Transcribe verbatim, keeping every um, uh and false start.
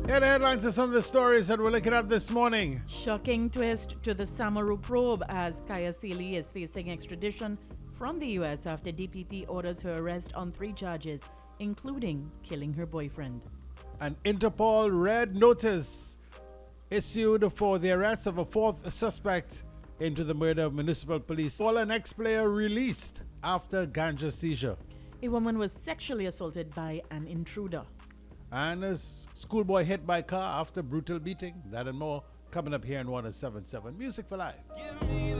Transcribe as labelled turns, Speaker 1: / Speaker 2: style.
Speaker 1: Here are the headlines of some of the stories that we're looking at this morning.
Speaker 2: Shocking twist to the Samaru probe as Kaya Sealy is facing extradition from the U S after D P P orders her arrest on three charges, including killing her boyfriend.
Speaker 1: An Interpol red notice issued for the arrest of a fourth suspect into the murder of municipal police. Fallen ex-player released after ganja seizure.
Speaker 2: A woman was sexually assaulted by an intruder.
Speaker 1: And a schoolboy hit by car after brutal beating. That and more coming up here in one oh seven point seven Music for Life.